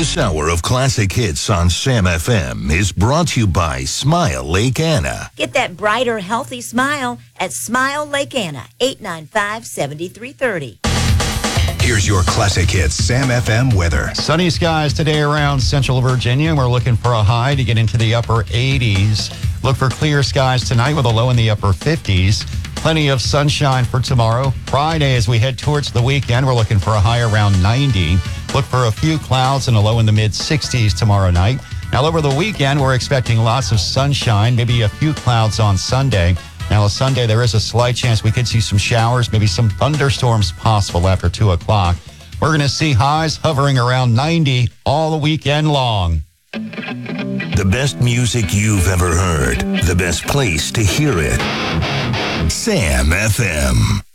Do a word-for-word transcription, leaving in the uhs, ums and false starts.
This hour of classic hits on Sam F M is brought to you by Smile Lake Anna. Get that brighter, healthy smile at Smile Lake Anna, eight nine five, seven three three zero. Here's your classic hits Sam F M weather. Sunny skies today around central Virginia. We're looking for a high to get into the upper eighties. Look for clear skies tonight with a low in the upper fifties. Plenty of sunshine for tomorrow. Friday, as we head towards the weekend, we're looking for a high around ninety. Look for a few clouds and a low in the mid sixties tomorrow night. Now, over the weekend, we're expecting lots of sunshine, maybe a few clouds on Sunday. Now, on Sunday, there is a slight chance we could see some showers, maybe some thunderstorms possible after two o'clock. We're going to see highs hovering around ninety all the weekend long. The best music you've ever heard. The best place to hear it. Sam F M.